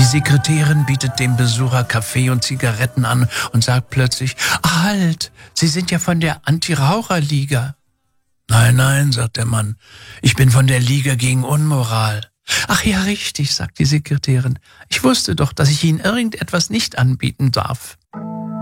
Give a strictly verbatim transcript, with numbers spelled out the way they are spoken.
Sekretärin bietet dem Besucher Kaffee und Zigaretten an und sagt plötzlich, ah, halt, Sie sind ja von der Anti-Raucher-Liga. Nein, nein, sagt der Mann, ich bin von der Liga gegen Unmoral. Ach ja, richtig, sagt die Sekretärin. Ich wusste doch, dass ich Ihnen irgendetwas nicht anbieten darf.